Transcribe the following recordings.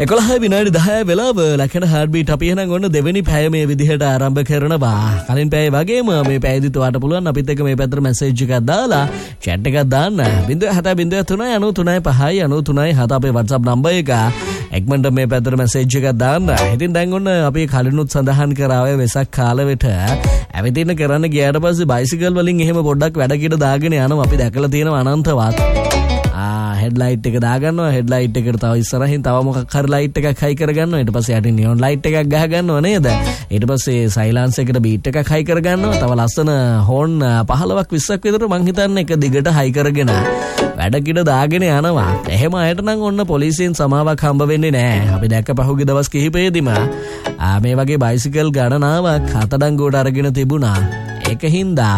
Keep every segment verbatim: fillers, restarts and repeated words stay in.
එකොළහ විනාඩි දහය වෙලාව ලැකන හાર્ට්බීට් අපි එහෙනම් ඔන්න දෙවෙනි පැය මේ විදිහට ආරම්භ කරනවා. කලින් පැය වගේම මේ පැයදිත් ඔයාලට පුළුවන් අපිත් එක්ක මේ පැත්තට මැසේජ් එකක් දාලා chat එකක් දාන්න. zero seven zero zero three nine three five nine three nine seven අපේ WhatsApp number එක. එක්මන්ට මේ පැත්තට මැසේජ් එකක් දාන්න. ඉතින් දැන් ඔන්න අපි කලිනුත් සඳහන් කරාවේ වෙසක් කාලෙට ඇවිදින්න කරන්න ගියාට පස්සේ බයිසිකල් වලින් එහෙම පොඩ්ඩක් වැඩ කිඩ දාගෙන යනවා. අපි දැකලා තියෙනවා අනන්තවත්. හෙඩ්ලයිට් එක දාගන්නවා. හෙඩ්ලයිට් එකට තව ඉස්සරහින් තව මොකක් හරි ලයිට් එකක් හයි කරගන්නවා. ඊට පස්සේ යටින් නියොන් ලයිට් එකක් ගහගන්නවා නේද? ඊට පස්සේ සයිලන්ස් එකට බීට් එකක් හයි කරගන්නවා. තව ලස්සන හෝන් පහළොවක් විස්සක් විතර මං හිතන්නේ එක දිගට හයි කරගෙන වැඩ කිඩ දාගෙන යනවා. එහෙම අයට නම් ඔන්න පොලිසියෙන් සමාවක් හම්බ වෙන්නේ නැහැ. අපි දැක්ක පහුගිය දවස් කිහිපෙදිම මේ වගේ බයිසිකල් ගණනාවක් අතඩංගුවට අරගෙන තිබුණා. ඒකින්දා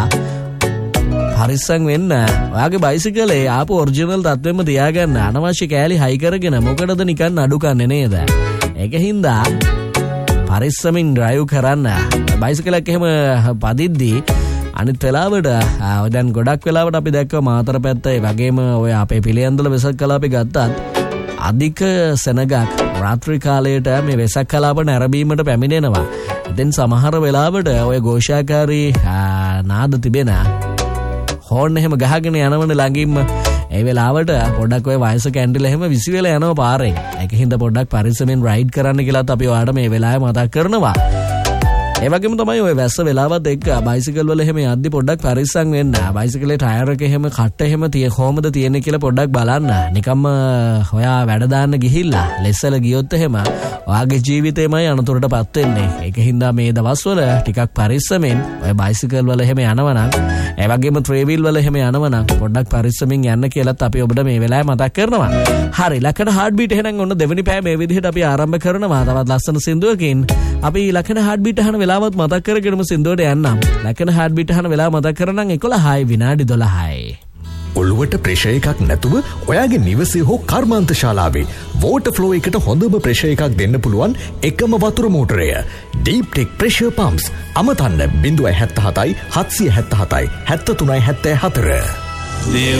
පරිස්සම් වෙන්න. ඔයාගේ බයිසිකලේ ආපු ඔරිජිනල් තත්වෙම තියාගන්න. අනවශ්‍ය කෑලි හයි කරගෙන මොකටද නිකන් අඩු කන්නේ නේද? ඒකින්ද පරිස්සමින් ඩ්‍රයිව් කරන්න. බයිසිකලයක් එහෙම පදිද්දී අනිත් වෙලාවට දැන් ගොඩක් වෙලාවට අපි දැක්ක මාතර පැත්ත ඒ වගේම ඔය අපේ පිළියන්දල වෙසක් කලාපේ ගත්තත් අධික සෙනගක් රාත්‍රී කාලයට මේ වෙසක් කලාප නැරඹීමට පැමිණෙනවා. ඉතින් සමහර වෙලාවට ඔය ഘോഷාකාරී නාද තිබෙන හෝන් එහෙම ගහගෙන යනවනේ ළඟින්ම. ඒ වෙලාවට පොඩ්ඩක් ඔය වයස කැන්ඩිලා එහෙම විසි වෙලා යනවා පාරෙන්. ඒකින්ද පොඩ්ඩක් පරිස්සමෙන් රයිඩ් කරන්න කියලාත් අපි ඔයාලට මේ වෙලාවේ මතක් කරනවා. ඒ වගේම තමයි ඔය වැස්ස වෙලාවත් එක්ක බයිසිකල් වල එහෙම යද්දි පොඩ්ඩක් පරිස්සම් වෙන්න. බයිසිකලේ ටයර් එක එහෙම කට්ට එහෙම තිය කොහමද තියෙන්නේ කියලා පොඩ්ඩක් බලන්න. නිකම්ම ඔයා වැඩ දාන්න ගිහිල්ලා ලෙස්සල ගියොත් එහෙම ඔයාගේ ජීවිතේමයි අනතුරටපත් වෙන්නේ. ඒකින්ද මේ දවස්වල ටිකක් පරිස්සමෙන් ඔය බයිසිකල් වල එහෙම යනවනම් ඒ වගේම ට්‍රේවිල් වල එහෙම යනවනම් පොඩ්ඩක් පරිස්සමින් යන්න කියලාත් අපි ඔබට මේ වෙලාවේ මතක් කරනවා. හරි ලකන හાર્ට්බීට් එහෙනම් ඔන්න දෙවෙනි පැය මේ විදිහට අපි ආරම්භ කරනවා. තවත් ලස්සන සින්දුවකින් අපි ලකන හાર્ට්බීට් අහන වෙලාවත් මතක් කරගෙනම සින්දුවට යන්නම්. ලකන හાર્ට්බීට් අහන වෙලාව මතක් කරනම් එකොළහයි විනාඩි දොළහයි. ඔළුවට ප්‍රෙෂර් එකක් නැතුව ඔයාගේ නිවසේ හෝ කර්මාන්ත ශාලාවේ වෝටර් ෆ්ලෝ එකට හොඳම ප්‍රෙෂර් එකක් දෙන්න පුළුවන් එකම වතුර මෝටරය Deep Tech Pressure Pumps. අමතන්න zero seven seven හත්සිය හතයි හත්සිය හතයි හත්තුනයි හත්තෑ හතර.